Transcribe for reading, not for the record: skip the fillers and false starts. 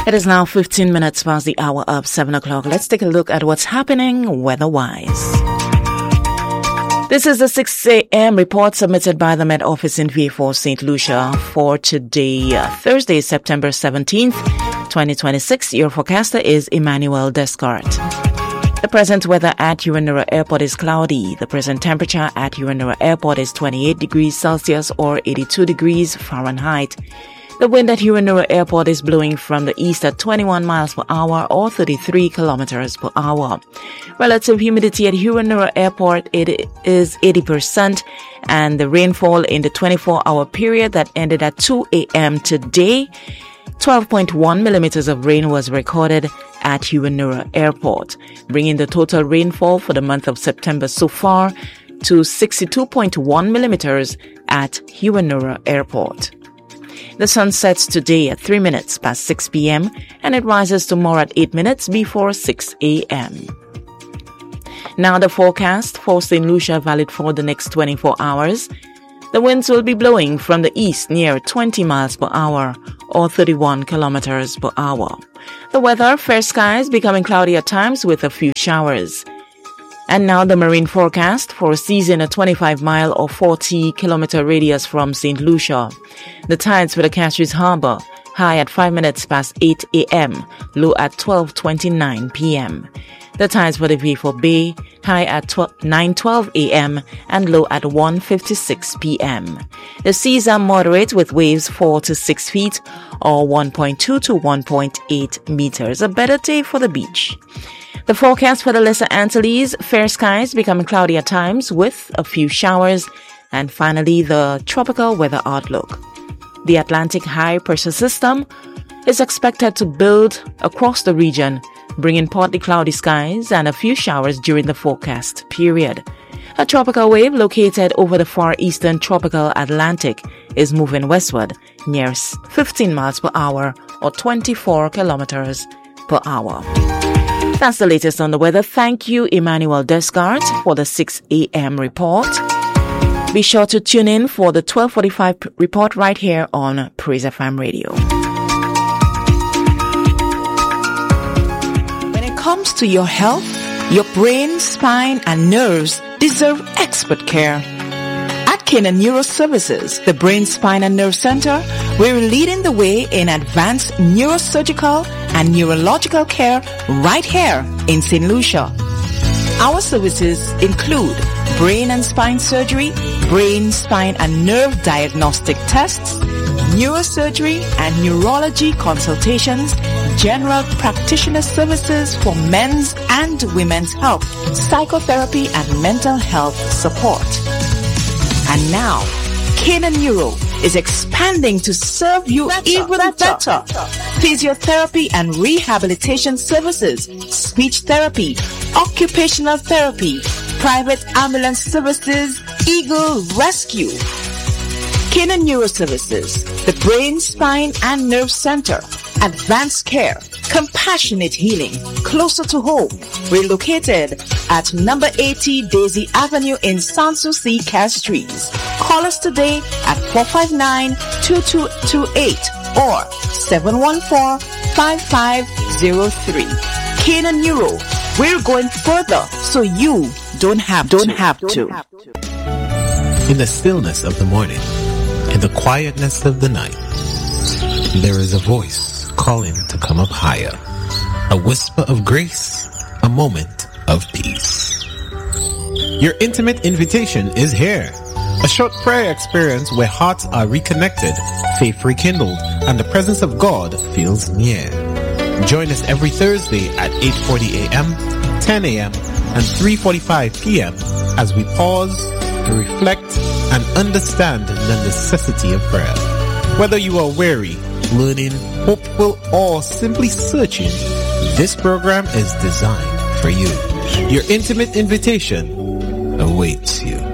It is now 15 minutes past the hour of 7 o'clock. Let's take a look at what's happening weather-wise. This is the 6 a.m. report submitted by the Met Office in VA4 St. Lucia for today, Thursday, September 17th, 2026. Your forecaster is Emmanuel Descartes. The present weather at Uranura Airport is cloudy. The present temperature at Uranura Airport is 28 degrees Celsius or 82 degrees Fahrenheit. The wind at Uranura Airport is blowing from the east at 21 miles per hour or 33 kilometers per hour. Relative humidity at Uranura Airport is 80%, and the rainfall in the 24-hour period that ended at 2 a.m. today, 12.1 millimeters of rain was recorded at Uranura Airport, bringing the total rainfall for the month of September so far to 62.1 millimeters at Uranura Airport. The sun sets today at 3 minutes past 6 p.m. and it rises tomorrow at 8 minutes before 6 a.m. Now the forecast for St. Lucia valid for the next 24 hours. The winds will be blowing from the east near 20 miles per hour or 31 kilometers per hour. The weather, fair skies becoming cloudy at times with a few showers. And now the marine forecast for a seas in a 25-mile or 40-kilometer radius from St. Lucia. The tides for the Castries Harbor, high at 5 minutes past 8 a.m., low at 12:29 p.m. The tides for the VA4 Bay, high at 9:12 a.m. and low at 1:56 p.m. The seas are moderate with waves 4 to 6 feet or 1.2 to 1.8 meters. A better day for the beach. The forecast for the Lesser Antilles, fair skies becoming cloudy at times with a few showers. And finally, the tropical weather outlook. The Atlantic high pressure system is expected to build across the region, bringing partly cloudy skies and a few showers during the forecast period. A tropical wave located over the far eastern tropical Atlantic is moving westward near 15 miles per hour or 24 kilometers per hour. That's the latest on the weather. Thank you, Emmanuel Descartes, for the 6 a.m. report. Be sure to tune in for the 12:45 report right here on Praise FM Radio. When it comes to your health, your brain, spine, and nerves deserve expert care. At Canaan Neuro Services, the Brain, Spine, and Nerve Center, we're leading the way in advanced neurosurgical and neurological care right here in St. Lucia. Our services include brain and spine surgery, brain, spine, and nerve diagnostic tests, neurosurgery and neurology consultations, general practitioner services for men's and women's health, psychotherapy, and mental health support. And now, Canaan Neuro is expanding to serve you even better. Physiotherapy and rehabilitation services, speech therapy, occupational therapy, private ambulance services, Eagle Rescue. Canaan Neuro Services, the Brain, Spine, and Nerve Center, advanced care, compassionate healing, closer to home. We're located at number 80 Daisy Avenue in Sanssouci, Castries. Call us today at 459-2228 or 714-5503. Canaan Neuro, we're going further so you don't have to. In the stillness of the morning, in the quietness of the night, there is a voice calling to come up higher. A whisper of grace, a moment of peace. Your intimate invitation is here. A short prayer experience where hearts are reconnected, faith rekindled, and the presence of God feels near. Join us every Thursday at 8:40 a.m., 10 a.m., and 3:45 p.m. as we pause, reflect, and understand the necessity of prayer. Whether you are weary, learning, hopeful, or simply searching, this program is designed for you. Your intimate invitation awaits you.